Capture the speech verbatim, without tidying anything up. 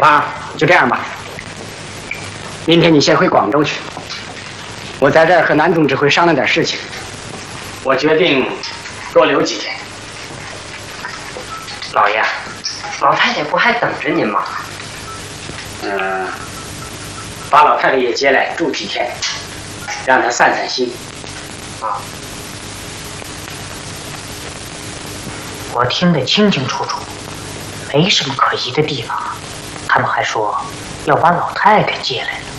爸，就这样吧。明天你先回广州去，我在这儿和南总指挥商量点事情。我决定多留几天。 老爷，老太太不还等着您吗？ 嗯，把老太太也接来住几天，让她散散心。 啊，我听得清清楚楚，没什么可疑的地方。他们还说要把老太太接来了。